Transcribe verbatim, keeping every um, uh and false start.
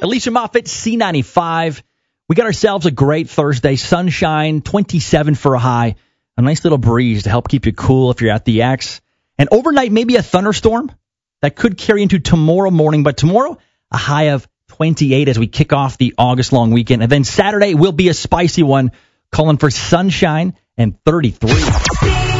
Alicia Moffett, C ninety-five. We got ourselves a great Thursday. Sunshine, twenty-seven for a high. A nice little breeze to help keep you cool if you're at the X. And overnight, maybe a thunderstorm that could carry into tomorrow morning. But tomorrow, a high of twenty-eight as we kick off the August long weekend. And then Saturday will be a spicy one, calling for sunshine and thirty-three.